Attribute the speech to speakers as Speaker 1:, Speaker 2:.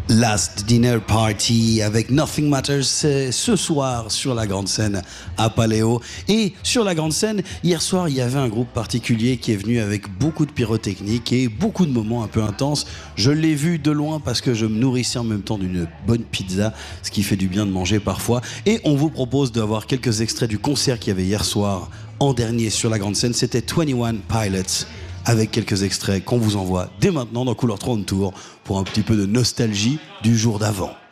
Speaker 1: Last Dinner Party avec Nothing Matters, c'est ce soir sur la grande scène à Paléo. Et sur la grande scène, hier soir, il y avait un groupe particulier qui est venu avec beaucoup de pyrotechnique et beaucoup de moments un peu intenses. Je l'ai vu de loin parce que je me nourrissais en même temps d'une bonne pizza, ce qui fait du bien de manger parfois. Et on vous propose d'avoir quelques extraits du concert qu'il y avait hier soir en dernier sur la grande scène. C'était 21 Pilots, avec quelques extraits qu'on vous envoie dès maintenant dans Couleur 30 Tour pour un petit peu de nostalgie du jour d'avant.